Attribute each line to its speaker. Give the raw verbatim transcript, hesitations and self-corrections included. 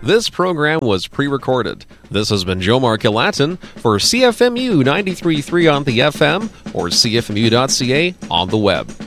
Speaker 1: This program was pre-recorded. This has been Joe Markilatin for C F M U ninety-three point three on the F M or C F M U dot C A on the web.